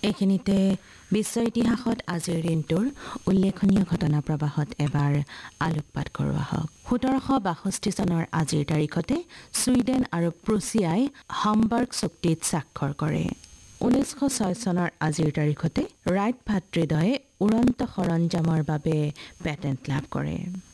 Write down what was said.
এইখিনিতে বিশ্ব ইতিহাসত আজিৰ দিনটোৰ উল্লেখনীয় ঘটনা প্ৰবাহত এবাৰ আলোকপাত কৰোৱা হওক। 1762 চনৰ আজিৰ তাৰিখতে ছুইডেন আৰু প্ৰুছিয়াই হামবাৰ্গ চুক্তিত স্বাক্ষৰ কৰে। 1906 চনৰ আজিৰ তাৰিখতে ৰাইট ভাতৃদ্বয়ে উড়ন্ত সৰঞ্জামৰ বাবে পেটেণ্ট লাভ কৰে।